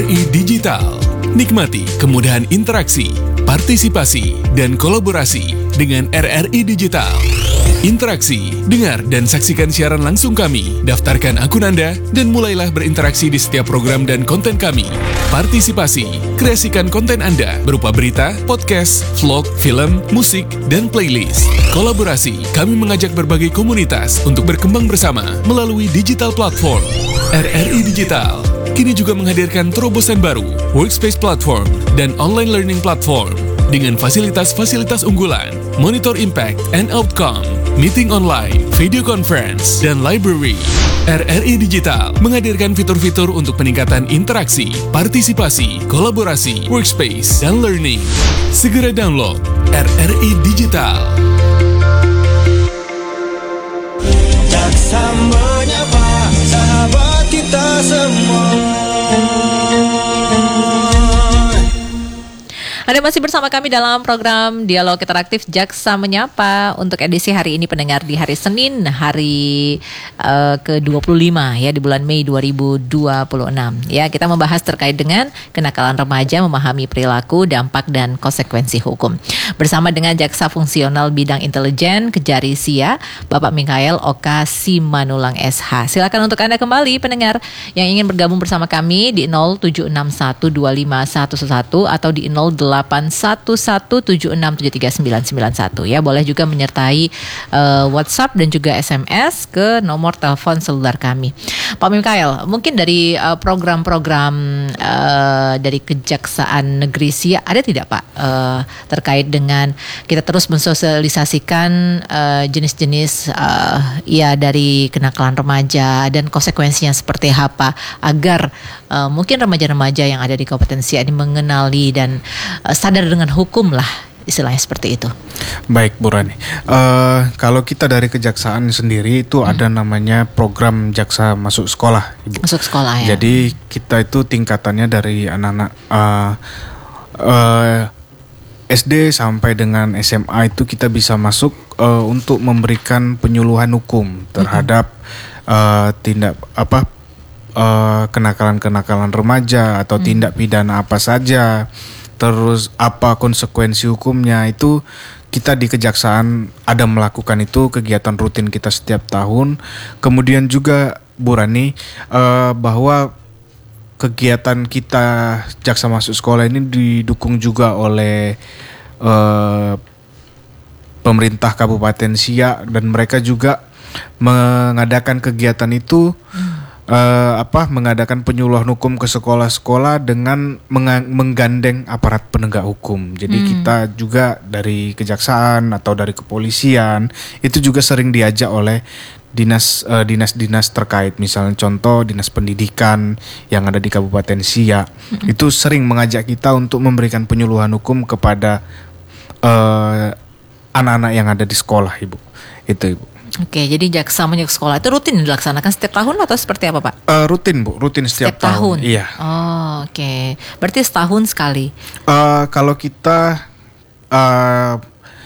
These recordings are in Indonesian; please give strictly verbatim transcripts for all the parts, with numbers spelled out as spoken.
I Digital. Nikmati kemudahan interaksi, partisipasi, dan kolaborasi dengan R R I Digital. Interaksi, dengar dan saksikan siaran langsung kami, daftarkan akun Anda, dan mulailah berinteraksi di setiap program dan konten kami. Partisipasi, kreasikan konten Anda berupa berita, podcast, vlog, film, musik, dan playlist. Kolaborasi, kami mengajak berbagai komunitas untuk berkembang bersama melalui digital platform. R R I Digital kini juga menghadirkan terobosan baru, workspace platform, dan online learning platform dengan fasilitas-fasilitas unggulan, monitor impact and outcome, meeting online, video conference, dan library. R R I Digital menghadirkan fitur-fitur untuk peningkatan interaksi, partisipasi, kolaborasi, workspace, dan learning. Segera download R R I Digital. Jaksa menyapa sahabat kita semua. Anda masih bersama kami dalam program Dialog Interaktif Jaksa Menyapa untuk edisi hari ini, pendengar, di hari Senin, hari uh, ke dua puluh lima ya di bulan Mei dua ribu dua puluh enam. Ya, kita membahas terkait dengan kenakalan remaja, memahami perilaku, dampak dan konsekuensi hukum. Bersama dengan Jaksa Fungsional Bidang Intelijen Kejari Sia, Bapak Mikael Oka Simanulang S H. Silakan untuk Anda kembali, pendengar yang ingin bergabung bersama kami di nol tujuh enam satu dua lima satu satu atau di nol delapan satu satu tujuh enam tujuh tiga sembilan sembilan satu ya. Boleh juga menyertai uh, WhatsApp dan juga S M S ke nomor telepon seluler kami. Pak Mikael, mungkin dari uh, program-program uh, dari Kejaksaan Negeri Sia ada tidak Pak uh, terkait dengan kita terus mensosialisasikan uh, jenis-jenis uh, ya dari kenakalan remaja dan konsekuensinya seperti apa agar uh, mungkin remaja-remaja yang ada di Kabupaten Sia ini mengenali dan uh, sadar dengan hukum lah, istilahnya seperti itu. Baik, Bu Rani. Uh, kalau kita dari Kejaksaan sendiri itu hmm. ada namanya program Jaksa Masuk Sekolah, Ibu. Masuk sekolah ya. Jadi kita itu tingkatannya dari anak-anak uh, uh, S D sampai dengan S M A itu kita bisa masuk uh, untuk memberikan penyuluhan hukum terhadap hmm. uh, tindak apa uh, kenakalan-kenakalan remaja atau hmm. tindak pidana apa saja. Terus apa konsekuensi hukumnya, itu kita di Kejaksaan ada melakukan itu, kegiatan rutin kita setiap tahun. Kemudian juga Bu Rani, uh, bahwa kegiatan kita Jaksa Masuk Sekolah ini didukung juga oleh uh, pemerintah Kabupaten Sia, dan mereka juga mengadakan kegiatan itu hmm. Uh, apa mengadakan penyuluhan hukum ke sekolah-sekolah dengan menga- menggandeng aparat penegak hukum. Jadi hmm. kita juga dari Kejaksaan atau dari kepolisian itu juga sering diajak oleh dinas uh, dinas-dinas terkait, misalnya contoh dinas pendidikan yang ada di Kabupaten Sia hmm. itu sering mengajak kita untuk memberikan penyuluhan hukum kepada uh, anak-anak yang ada di sekolah, Ibu. Itu, Ibu. Oke, jadi Jaksa Masuk Sekolah itu rutin dilaksanakan setiap tahun atau seperti apa, Pak? Uh, rutin, Bu, rutin setiap, setiap tahun. tahun. Iya. Oh, oke. Okay. Berarti setahun sekali. Uh, kalau kita uh,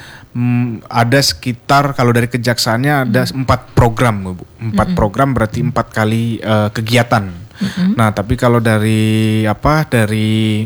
mm, ada sekitar, kalau dari Kejaksaannya ada hmm. empat program, Bu. Empat hmm. program berarti empat kali uh, kegiatan. Hmm. Nah, tapi kalau dari apa dari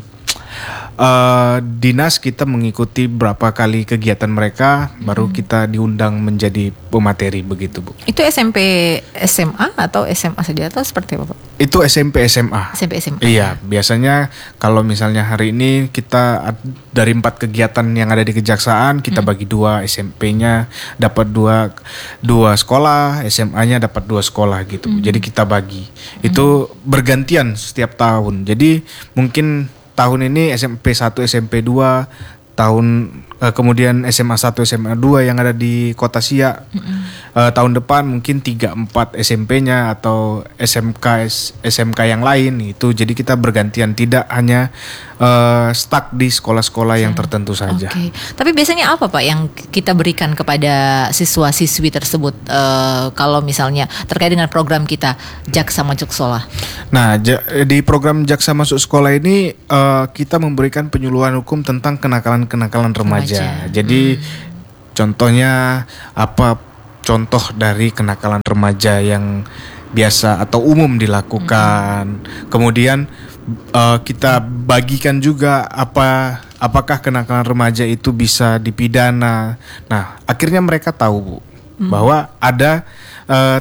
Uh, dinas kita mengikuti berapa kali kegiatan mereka, hmm. baru kita diundang menjadi pemateri, begitu, Bu. Itu S M P S M A atau S M A saja atau seperti apa, Pak? Itu S M P S M A. S M P S M A. Iya, biasanya kalau misalnya hari ini kita dari empat kegiatan yang ada di Kejaksaan, kita hmm. bagi dua, S M P-nya dapat dua dua sekolah, S M A-nya dapat dua sekolah gitu. Hmm. Jadi kita bagi. Hmm. Itu bergantian setiap tahun. Jadi mungkin tahun ini S M P satu, S M P dua, tahun uh, kemudian S M A satu, S M A dua yang ada di Kota Sia. Mm-hmm. Uh, tahun depan mungkin tiga empat S M P-nya atau S M K S M K yang lain itu. Jadi kita bergantian, tidak hanya uh, stuck di sekolah-sekolah yang tertentu saja. Oke. Okay. Tapi biasanya apa, Pak, yang kita berikan kepada siswa-siswi tersebut uh, kalau misalnya terkait dengan program kita Jaksa Masuk Sekolah? Nah, ja- di program Jaksa Masuk Sekolah ini uh, kita memberikan penyuluhan hukum tentang kenakalan-kenakalan remaja. remaja. Jadi hmm. contohnya apa contoh dari kenakalan remaja yang biasa atau umum dilakukan. Mm-hmm. Kemudian uh, kita bagikan juga apa apakah kenakalan remaja itu bisa dipidana. Nah, akhirnya mereka tahu, Bu, mm-hmm. bahwa ada uh,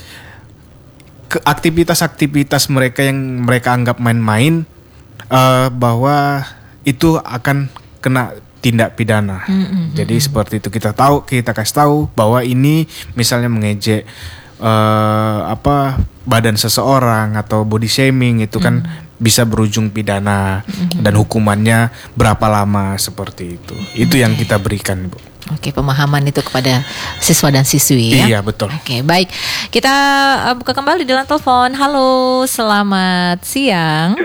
ke aktivitas-aktivitas mereka yang mereka anggap main-main, uh, bahwa itu akan kena tindak pidana. Mm-hmm. Jadi seperti itu, kita tahu, kita kasih tahu bahwa ini misalnya mengejek uh, apa badan seseorang atau body shaming itu kan mm-hmm. bisa berujung pidana, mm-hmm. dan hukumannya berapa lama, seperti itu. Itu okay. yang kita berikan, Bu. Oke, pemahaman itu kepada siswa dan siswi ya. Iya, betul. Oke, baik. Kita uh, buka kembali dalam telepon. Halo, selamat siang.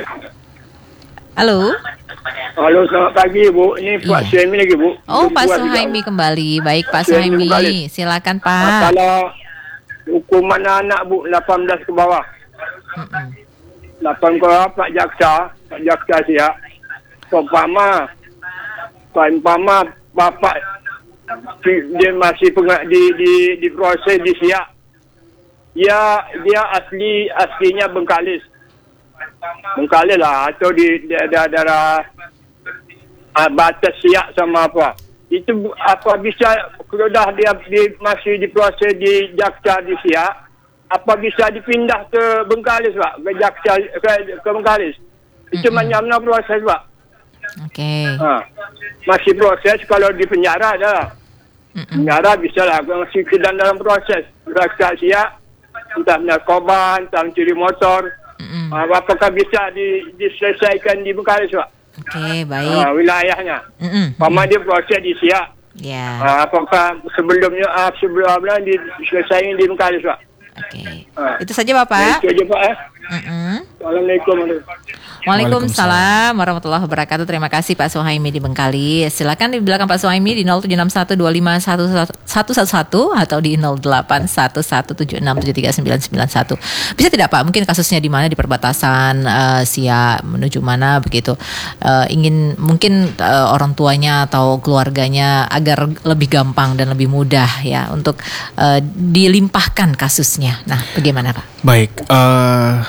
Halo. Halo, selamat pagi, Bu. Ini Pak Iya. Suhaimi lagi, Bu. Oh, Ini Pak buat Suhaimi juga. kembali. Baik, Pak Suhaimi Suhaimi. kembali. Silakan, Ah, Pak. Kalau hukuman anak, Bu, lapan belas ke bawah. Mm-mm. lapan ke bawah, Pak Jaksa. Pak Jaksa siap. Seumpama. Seumpama bapak dia masih peng- di, di, di proses di siap. Ya, dia asli aslinya Bengkalis. Bengkalis lah, atau di daerah uh, batas siak sama apa. Itu apa bisa, kalau dah dia, dia masih diproses di Jaksa di siak, apa bisa dipindah ke Bengkalis, Pak? Ke Jaksa, ke, ke Bengkalis. Itu Mm-mm. macam mana proses, Pak? Oke. Ha. Masih proses kalau di penjara dah. Mm-mm. Penjara bisa lah, masih sedang dalam proses. Jaksa siak, entah narkoba, entah mencuri motor. Mm-mm. Uh, apakah bisa di, diselesaikan di Bengkalis, Pak? Oke, baik. Uh, wilayahnya. Mm-mm. Pama dia proses di Siak. Ya. Uh, apakah sebelumnya uh, sebelumnya diselesaikan di Bengkalis, Pak? Oke. Ah. Itu saja, Bapak. Itu aja, Pak. Eh. Mm-mm. Assalamualaikum. Waalaikumsalam warahmatullahi wabarakatuh. Terima kasih Pak Suhaimi di Bengkali. Silakan di belakang Pak Suhaimi di nol tujuh enam satu dua lima satu satu satu atau di nol delapan satu satu tujuh enam tujuh tiga sembilan sembilan satu. Bisa tidak, Pak? Mungkin kasusnya di mana, di perbatasan uh, Siak menuju mana begitu. Uh, ingin mungkin uh, orang tuanya atau keluarganya agar lebih gampang dan lebih mudah ya untuk uh, dilimpahkan kasusnya. Nah, bagaimana, Pak? Baik, uh,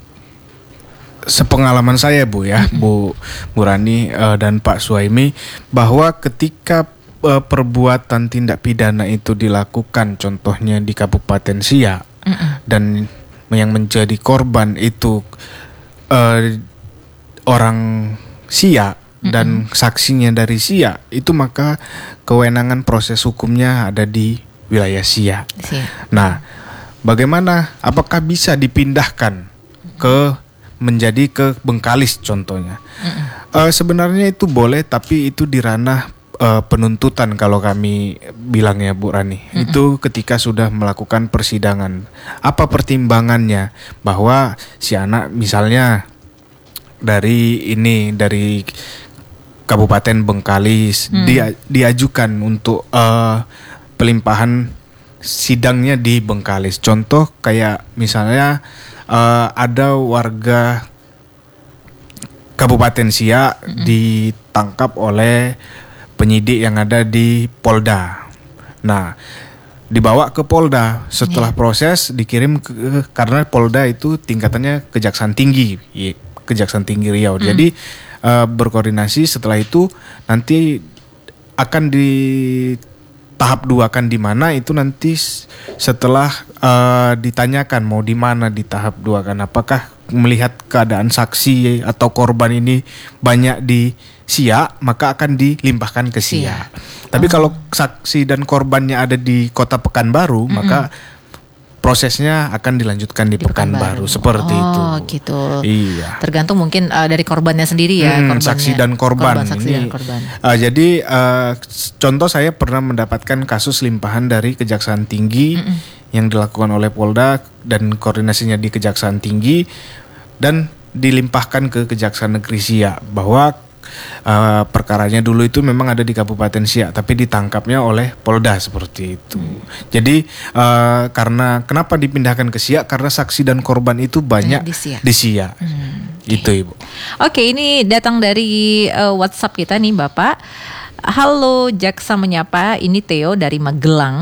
sepengalaman saya, Bu ya, mm-hmm. Bu Bu Rani uh, dan Pak Suhaimi, bahwa ketika uh, perbuatan tindak pidana itu dilakukan, contohnya di Kabupaten Siak, mm-hmm. dan yang menjadi korban itu uh, orang Siak, mm-hmm. dan saksinya dari Siak, itu maka kewenangan proses hukumnya ada di wilayah Siak. Siap. Nah, bagaimana? Apakah bisa dipindahkan ke menjadi ke Bengkalis contohnya? Uh, sebenarnya itu boleh, tapi itu di ranah uh, penuntutan kalau kami bilangnya, Bu Rani. Mm-mm. Itu ketika sudah melakukan persidangan. Apa pertimbangannya? Bahwa si anak misalnya dari ini dari Kabupaten Bengkalis, mm. dia diajukan untuk uh, pelimpahan sidangnya di Bengkalis. Contoh kayak misalnya uh, ada warga Kabupaten Siak mm-hmm. ditangkap oleh penyidik yang ada di Polda. Nah, dibawa ke Polda. Setelah yeah. proses dikirim ke, karena Polda itu tingkatannya Kejaksaan Tinggi, Kejaksaan Tinggi Riau. Mm. Jadi uh, berkoordinasi. Setelah itu nanti akan di tahap dua kan di mana, itu nanti setelah uh, ditanyakan mau di mana di tahap dua kan, apakah melihat keadaan saksi atau korban ini banyak di Siak, maka akan dilimpahkan ke Siak. Siak. Tapi oh. kalau saksi dan korbannya ada di Kota Pekanbaru, mm-hmm. maka prosesnya akan dilanjutkan di, di Pekanbaru. Pekanbaru seperti oh, itu. Oh gitu. Iya. Tergantung mungkin uh, dari korbannya sendiri ya. Hmm, korbannya, saksi dan korban. korban saksi ini. dan korban. Uh, jadi uh, contoh saya pernah mendapatkan kasus limpahan dari Kejaksaan Tinggi Mm-mm. yang dilakukan oleh Polda dan koordinasinya di Kejaksaan Tinggi dan dilimpahkan ke Kejaksaan Negeri Siak, bahwa Uh, perkaranya dulu itu memang ada di Kabupaten Siak, tapi ditangkapnya oleh Polda seperti itu. Hmm. Jadi uh, karena kenapa dipindahkan ke Siak? Karena saksi dan korban itu banyak di Siak. Di Siak. Hmm. Gitu, Ibu. Oke, ini datang dari uh, WhatsApp kita nih, Bapak. Halo, Jaksa Menyapa. Ini Theo dari Magelang.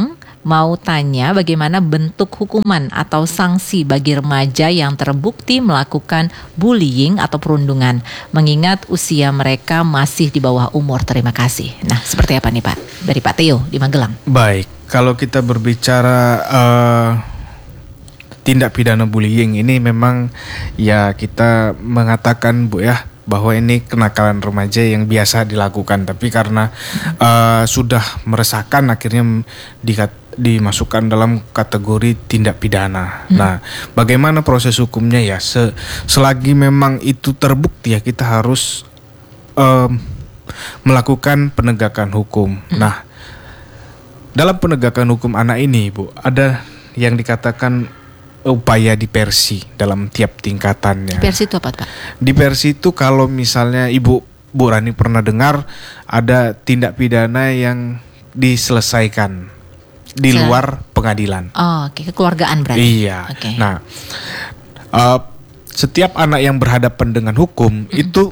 mau tanya bagaimana bentuk hukuman atau sanksi bagi remaja yang terbukti melakukan bullying atau perundungan, mengingat usia mereka masih di bawah umur. Terima kasih. Nah, seperti apa nih Pak? Dari Pak Theo di Magelang. Baik, kalau kita berbicara uh, tindak pidana bullying ini memang ya kita mengatakan Bu ya bahwa ini kenakalan remaja yang biasa dilakukan, tapi karena uh, sudah meresahkan akhirnya dikat, dimasukkan dalam kategori tindak pidana. Hmm. Nah, bagaimana proses hukumnya ya? Se, selagi memang itu terbukti ya kita harus um, melakukan penegakan hukum. Hmm. Nah, dalam penegakan hukum anak ini, Bu, ada yang dikatakan upaya diversi dalam tiap tingkatannya. Diversi itu apa, Pak? Diversi itu kalau misalnya Ibu Bu Rani pernah dengar ada tindak pidana yang diselesaikan di Se- luar pengadilan. Oh, oke, okay. Kekeluargaan berarti. Iya. Okay. Nah, uh, setiap anak yang berhadapan dengan hukum mm-hmm. itu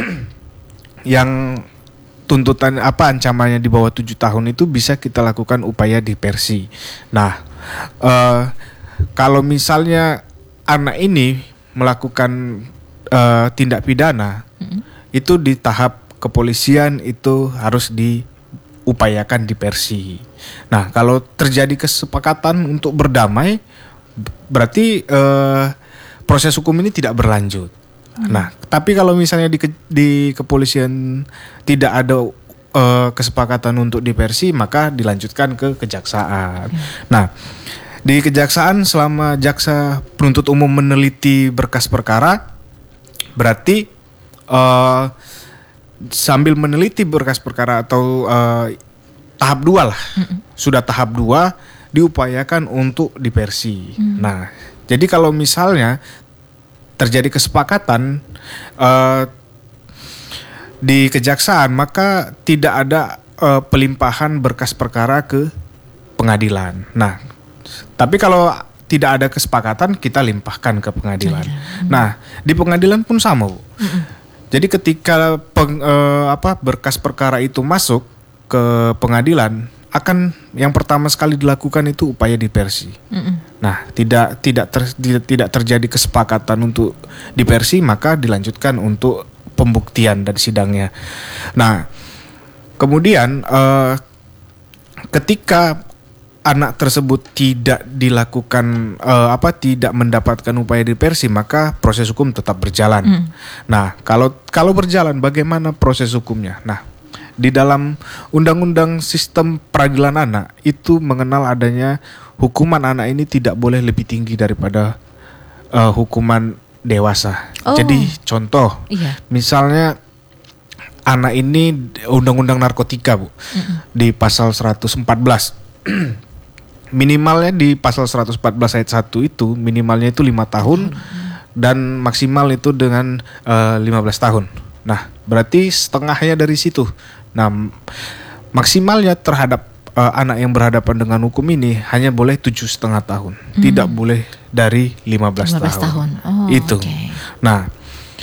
yang tuntutan apa ancamannya di bawah tujuh tahun itu bisa kita lakukan upaya diversi. Nah, uh, kalau misalnya anak ini melakukan uh, tindak pidana, mm-hmm. itu di tahap kepolisian itu harus diupayakan diversi. Nah, kalau terjadi kesepakatan untuk berdamai, berarti uh, proses hukum ini tidak berlanjut. Mm-hmm. Nah, tapi kalau misalnya di, ke, di kepolisian tidak ada uh, kesepakatan untuk diversi, maka dilanjutkan ke kejaksaan. Mm-hmm. Nah, di kejaksaan selama jaksa penuntut umum meneliti berkas perkara, berarti uh, sambil meneliti berkas perkara atau uh, tahap dua lah, mm-mm. sudah tahap dua diupayakan untuk diversi. Mm. Nah, jadi kalau misalnya terjadi kesepakatan uh, di kejaksaan, maka tidak ada uh, pelimpahan berkas perkara ke pengadilan. Nah, tapi kalau tidak ada kesepakatan, kita limpahkan ke pengadilan. Mm-hmm. Nah, di pengadilan pun sama, Bu. Mm-hmm. Jadi ketika peng, eh, apa berkas perkara itu masuk ke pengadilan, akan yang pertama sekali dilakukan itu upaya diversi. Mm-hmm. Nah, tidak tidak ter, tidak, tidak terjadi kesepakatan untuk diversi, maka dilanjutkan untuk pembuktian dan sidangnya. Nah, kemudian eh, ketika anak tersebut tidak dilakukan uh, apa tidak mendapatkan upaya diversi, maka proses hukum tetap berjalan. Mm. Nah, kalau kalau berjalan bagaimana proses hukumnya? Nah, di dalam Undang-Undang Sistem Peradilan Anak itu mengenal adanya hukuman anak ini tidak boleh lebih tinggi daripada uh, hukuman dewasa. Oh. Jadi contoh, iya. misalnya anak ini Undang-Undang Narkotika, Bu, mm-hmm. di pasal seratus empat belas. Minimalnya di pasal seratus empat belas ayat satu itu minimalnya itu lima tahun dan maksimal itu dengan uh, lima belas tahun. Nah, berarti setengahnya dari situ. Nah, maksimalnya terhadap uh, anak yang berhadapan dengan hukum ini hanya boleh tujuh setengah tahun, hmm. tidak boleh dari lima belas tahun. tahun. Oh, itu. Okay. Nah,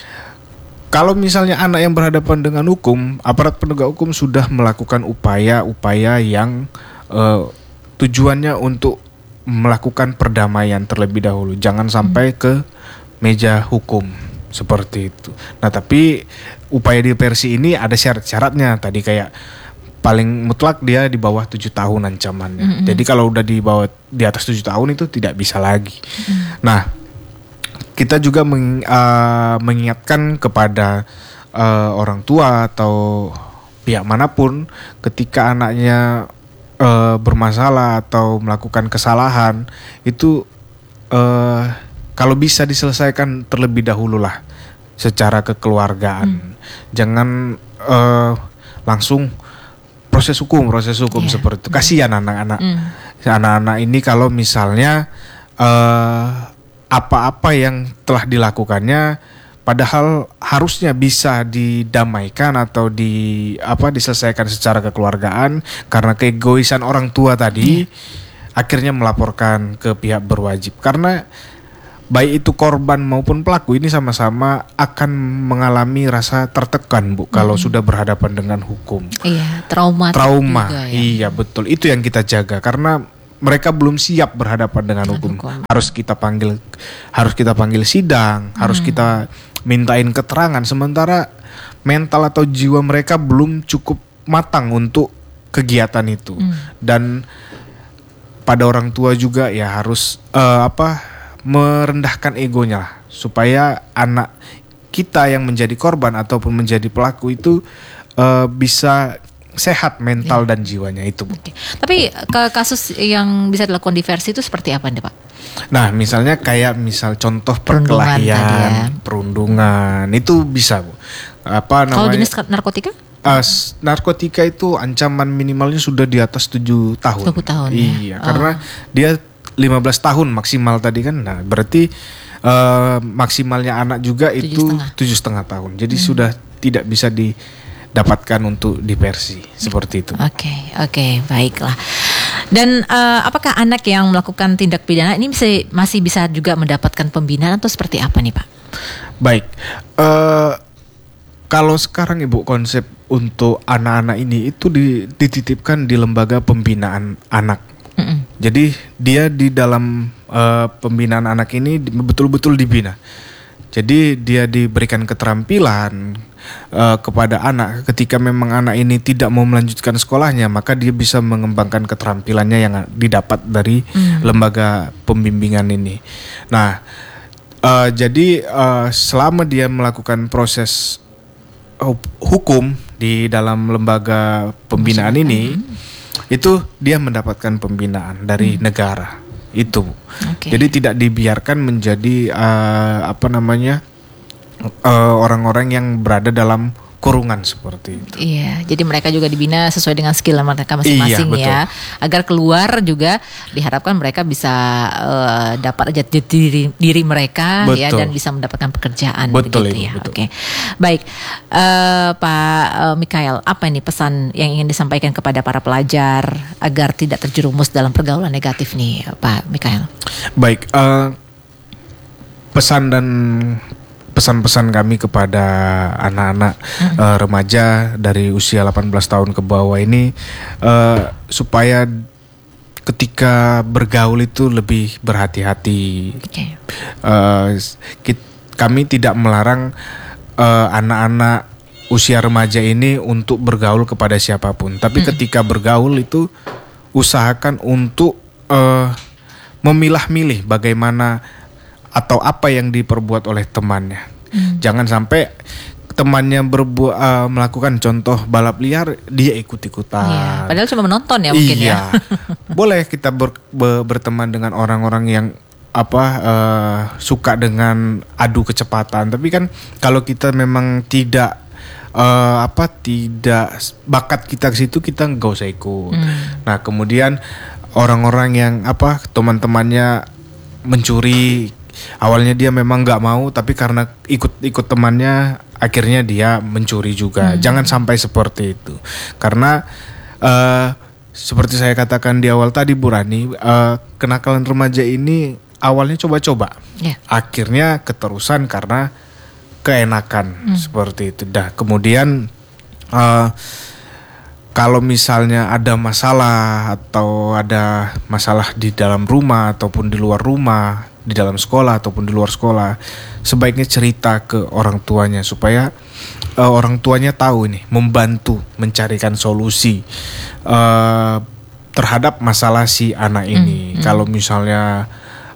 kalau misalnya anak yang berhadapan dengan hukum, aparat penegak hukum sudah melakukan upaya-upaya yang uh, tujuannya untuk melakukan perdamaian terlebih dahulu, jangan sampai ke meja hukum seperti itu. Nah, tapi upaya diversi ini ada syarat-syaratnya. Tadi kayak paling mutlak dia di bawah tujuh tahun ancamannya. Mm-hmm. Jadi kalau udah di bawah di atas tujuh tahun itu tidak bisa lagi. Mm-hmm. Nah, kita juga meng, uh, mengingatkan kepada uh, orang tua atau pihak manapun ketika anaknya Uh, bermasalah atau melakukan kesalahan itu uh, kalau bisa diselesaikan terlebih dahulu lah secara kekeluargaan. Hmm. Jangan uh, langsung proses hukum proses hukum yeah. seperti itu. Kasihan anak-anak hmm. anak-anak ini kalau misalnya uh, apa-apa yang telah dilakukannya padahal harusnya bisa didamaikan atau di apa diselesaikan secara kekeluargaan, karena keegoisan orang tua tadi yeah. akhirnya melaporkan ke pihak berwajib. Karena baik itu korban maupun pelaku ini sama-sama akan mengalami rasa tertekan, Bu, kalau mm-hmm. sudah berhadapan dengan hukum. Iya, trauma. Trauma. Juga, ya. Iya, betul. Itu yang kita jaga, karena mereka belum siap berhadapan dengan hukum. hukum. Harus kita panggil, harus kita panggil sidang, harus Hmm. kita mintain keterangan. Sementara mental atau jiwa mereka belum cukup matang untuk kegiatan itu. Hmm. Dan pada orang tua juga ya harus eh, apa merendahkan egonya lah, supaya anak kita yang menjadi korban ataupun menjadi pelaku itu eh, bisa sehat mental dan jiwanya itu, Bu. Oke. Tapi ke kasus yang bisa dilakukan diversi itu seperti apa nih Pak? Nah, misalnya kayak misal contoh Perundungan tadi ya. perkelahian, perundungan itu bisa, Bu. Apa Kalau namanya? jenis narkotika? Uh, s- narkotika itu ancaman minimalnya sudah di atas tujuh tahun. tujuh tahun ya? Iya, Oh. karena dia lima belas tahun maksimal tadi kan. Nah, berarti uh, maksimalnya anak juga Tujuh itu setengah. tujuh setengah tahun. Jadi sudah tidak bisa didapatkan untuk diversi seperti itu. Oke, oke, baiklah. Dan eh, apakah anak yang melakukan tindak pidana ini bisa, masih bisa juga mendapatkan pembinaan atau seperti apa nih Pak? Baik, eh kalau sekarang Ibu konsep untuk anak-anak ini itu di- dititipkan di lembaga pembinaan anak. Mm-mm. Jadi dia di dalam eh, pembinaan anak ini di- betul-betul dibina. Jadi dia diberikan keterampilan eh, kepada anak. Ketika memang anak ini tidak mau melanjutkan sekolahnya, maka dia bisa mengembangkan keterampilannya yang didapat dari Hmm. lembaga pembimbingan ini. Nah, eh, jadi eh, selama dia melakukan proses hu- hukum di dalam lembaga pembinaan ini, itu dia mendapatkan pembinaan dari negara itu. Oke. Jadi tidak dibiarkan menjadi eh, apa namanya eh, orang-orang yang berada dalam kurungan seperti itu. Iya, jadi mereka juga dibina sesuai dengan skill mereka masing-masing Iya, ya, agar keluar juga diharapkan mereka bisa eh, dapat jati diri, diri mereka ya Betul. dan bisa mendapatkan pekerjaan Betul, begitu Ibu, ya. betul. Oke, baik Eh, Pak eh, Mikael, apa ini pesan yang ingin disampaikan kepada para pelajar agar tidak terjerumus dalam pergaulan negatif nih, Pak Mikael? Baik, eh, pesan dan pesan-pesan kami kepada anak-anak eh, remaja dari usia delapan belas tahun ke bawah ini eh, supaya ketika bergaul itu lebih berhati-hati. Oke. Eh, kit- kami tidak melarang eh, anak-anak usia remaja ini untuk bergaul kepada siapapun, tapi ketika bergaul itu usahakan untuk eh, memilah-milih bagaimana atau apa yang diperbuat oleh temannya. Jangan sampai temannya berbuat uh, melakukan contoh balap liar, dia ikut-ikutan. Iya, padahal cuma menonton ya mungkin ya. Iya. Boleh kita ber- be- berteman dengan orang-orang yang apa uh, suka dengan adu kecepatan, tapi kan kalau kita memang tidak uh, apa tidak bakat kita ke situ, kita nggak usah ikut. Nah, kemudian orang-orang yang apa teman-temannya mencuri, awalnya dia memang nggak mau, tapi karena ikut-ikut temannya akhirnya dia mencuri juga. Jangan sampai seperti itu, karena uh, seperti saya katakan di awal tadi, Bu Rani, uh, kenakalan remaja ini awalnya coba-coba, Ya. akhirnya keterusan karena keenakan seperti itu. Dah kemudian uh, kalau misalnya ada masalah atau ada masalah di dalam rumah ataupun di luar rumah, di dalam sekolah ataupun di luar sekolah, sebaiknya cerita ke orang tuanya supaya uh, orang tuanya tahu ini, membantu mencarikan solusi uh, terhadap masalah si anak ini. Kalau misalnya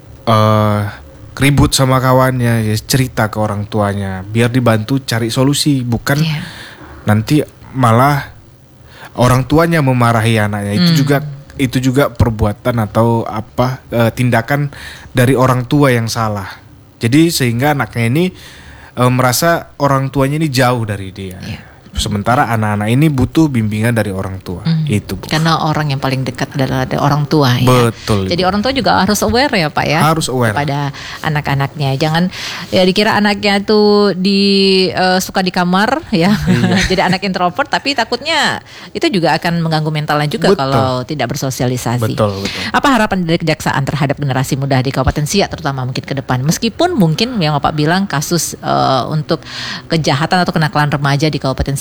uh, ribut sama kawannya, ya cerita ke orang tuanya biar dibantu cari solusi, bukan Iya. nanti malah orang tuanya memarahi anaknya. Itu Hmm. juga itu juga perbuatan atau apa eh, tindakan dari orang tua yang salah. Jadi sehingga anaknya ini eh, merasa orang tuanya ini jauh dari dia. Iya. Sementara anak-anak ini butuh bimbingan dari orang tua. Itu, Bu. Karena orang yang paling dekat adalah ada orang tua ya. Betul, Ibu. Jadi orang tua juga harus aware ya Pak ya. Harus aware. Kepada anak-anaknya. Jangan ya dikira anaknya tuh di eh, suka di kamar ya. Iya. Jadi anak introvert tapi takutnya itu juga akan mengganggu mentalnya juga Betul. kalau tidak bersosialisasi. Betul, betul. Apa harapan dari kejaksaan terhadap generasi muda di Kabupaten Siak terutama mungkin ke depan? Meskipun mungkin yang Bapak bilang kasus eh, untuk kejahatan atau kenakalan remaja di Kabupaten Siak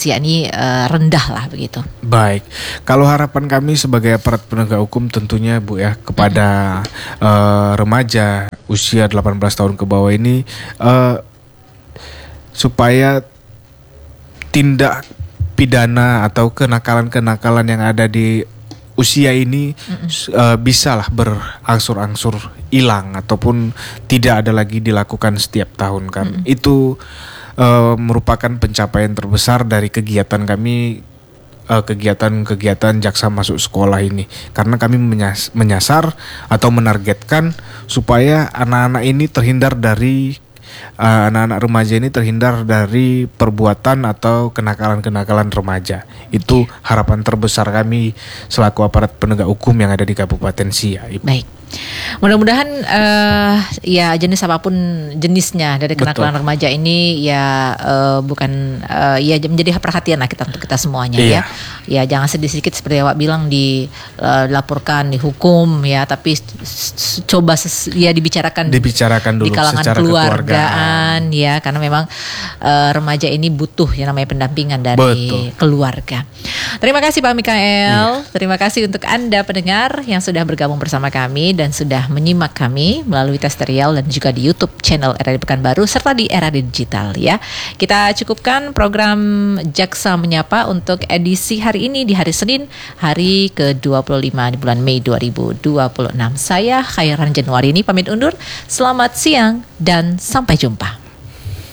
usia ini uh, rendah lah begitu. Baik, kalau harapan kami sebagai aparat penegak hukum tentunya Bu ya kepada mm-hmm. uh, remaja usia delapan belas tahun ke bawah ini uh, supaya tindak pidana atau kenakalan-kenakalan yang ada di usia ini mm-hmm. uh, bisalah berangsur-angsur hilang ataupun tidak ada lagi dilakukan setiap tahun kan. Mm-hmm. Itu uh, merupakan pencapaian terbesar dari kegiatan kami, uh, kegiatan-kegiatan jaksa masuk sekolah ini, karena kami menyas- menyasar atau menargetkan supaya anak-anak ini terhindar dari Uh, anak-anak remaja ini terhindar dari perbuatan atau kenakalan-kenakalan remaja. Itu harapan terbesar kami selaku aparat penegak hukum yang ada di Kabupaten Siak. Baik. Mudah-mudahan uh, ya jenis apapun jenisnya dari kenakalan Betul. remaja ini ya uh, bukan uh, ya menjadi perhatian lah kita untuk kita semuanya iya. ya. Ya jangan sedikit-sedikit seperti Awak bilang dilaporkan, uh, dihukum ya, tapi s- coba ses- ya dibicarakan dibicarakan dulu di kalangan secara keluargaan ya, karena memang uh, remaja ini butuh yang namanya pendampingan dari Betul. keluarga. Terima kasih Pak Mikael. Iya. Terima kasih untuk Anda pendengar yang sudah bergabung bersama kami dan sudah menyimak kami melalui Testerial dan juga di YouTube channel R R I Pekanbaru serta di Era Digital ya. Kita cukupkan program Jaksa Menyapa untuk edisi hari ini di hari Senin, hari ke dua puluh lima di bulan Mei dua ribu dua puluh enam. Saya Khairan Januari ini pamit undur. Selamat siang dan sampai jumpa.